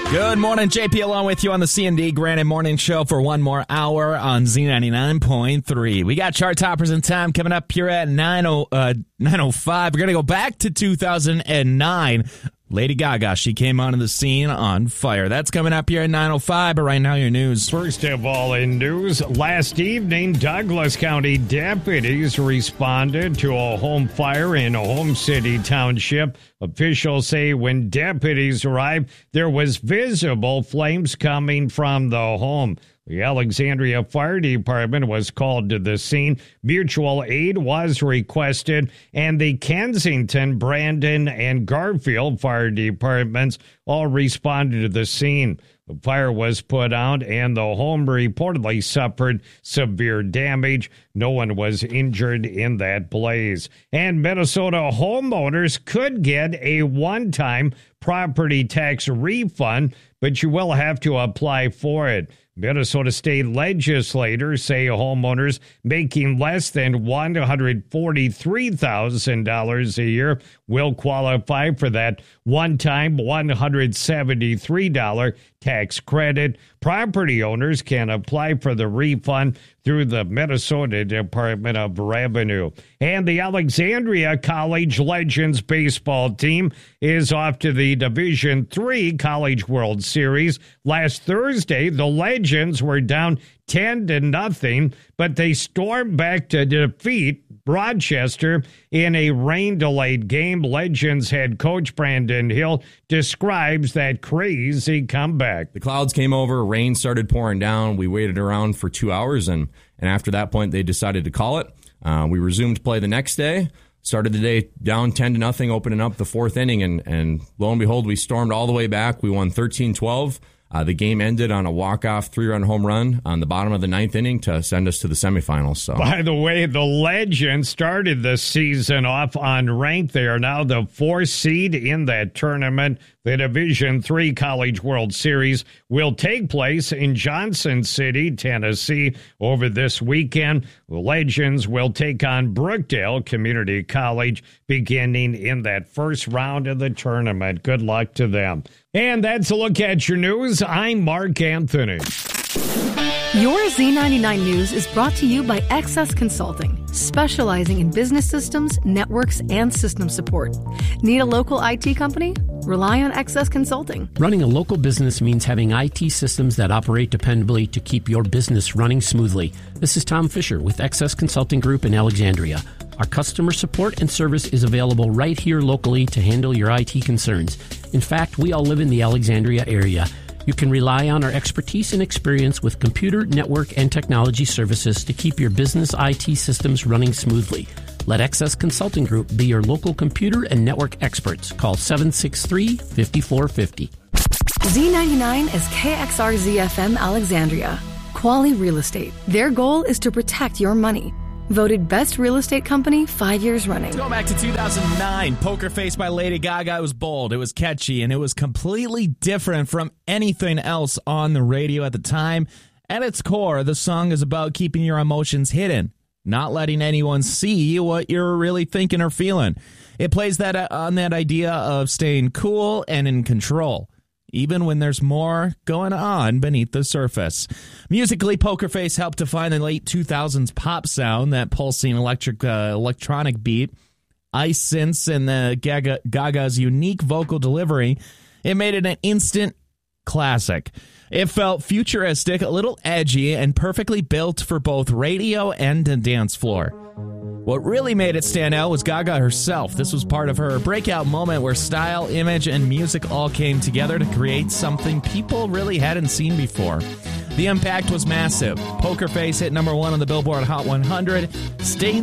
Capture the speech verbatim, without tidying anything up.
Good morning, J P along with you on the C and D Granite Morning Show for one more hour on Z ninety-nine point three. We got chart toppers in time coming up here at nine oh five. We're going to go back to two thousand nine. Lady Gaga, she came onto the scene on fire. That's coming up here at nine oh five, but right now your news. First of all in news, last evening, Douglas County deputies responded to a home fire in Home City Township. Officials say when deputies arrived, there was visible flames coming from the home. The Alexandria Fire Department was called to the scene. Mutual aid was requested, and the Kensington, Brandon, and Garfield Fire Departments all responded to the scene. The fire was put out, and the home reportedly suffered severe damage. No one was injured in that blaze. And Minnesota homeowners could get a one-time property tax refund, but you will have to apply for it. Minnesota state legislators say homeowners making less than one hundred forty-three thousand dollars a year will qualify for that one-time one hundred seventy-three dollars tax credit. Property owners can apply for the refund through the Minnesota Department of Revenue. And the Alexandria College Legends baseball team is off to the Division three College World Series. Last Thursday, the Legends were down ten to nothing, but they stormed back to defeat Rochester in a rain-delayed game. Legends head coach Brandon Hill describes that crazy comeback. The clouds came over, rain started pouring down. We waited around for two hours, and, and after that point, they decided to call it. Uh, we resumed play the next day, started the day down ten to nothing, opening up the fourth inning, and, and lo and behold, we stormed all the way back. We won thirteen twelve. Uh, the game ended on a walk-off three-run home run on the bottom of the ninth inning to send us to the semifinals. So, by the way, the Legends started the season off unranked. They are now the fourth seed in that tournament. The Division three College World Series will take place in Johnson City, Tennessee, over this weekend. The Legends will take on Brookdale Community College beginning in that first round of the tournament. Good luck to them. And that's a look at your news. I'm Mark Anthony. Your Z ninety-nine News is brought to you by Access Consulting, specializing in business systems, networks, and system support. Need a local I T company? Rely on Access Consulting. Running a local business means having I T systems that operate dependably to keep your business running smoothly. This is Tom Fisher with Access Consulting Group in Alexandria. Our customer support and service is available right here locally to handle your I T concerns. In fact, we all live in the Alexandria area. You can rely on our expertise and experience with computer, network, and technology services to keep your business I T systems running smoothly. Let Access Consulting Group be your local computer and network experts. Call seven six three, five four five zero. Z ninety-nine is K X R Z F M Alexandria. Quality Real Estate. Their goal is to protect your money. Voted best real estate company five years running. Let's go back to two thousand nine. Poker Face by Lady Gaga. It was bold, it was catchy, and it was completely different from anything else on the radio at the time. At its core, the song is about keeping your emotions hidden, not letting anyone see what you're really thinking or feeling. It plays that uh, on that idea of staying cool and in control, even when there's more going on beneath the surface. Musically, Poker Face helped define the late two thousands pop sound, that pulsing electric uh, electronic beat, ice synths, and the Gaga, Gaga's unique vocal delivery. It made it an instant classic. It felt futuristic, a little edgy, and perfectly built for both radio and the dance floor. What really made it stand out was Gaga herself. This was part of her breakout moment where style, image, and music all came together to create something people really hadn't seen before. The impact was massive. Poker Face hit number one on the Billboard Hot one hundred, staying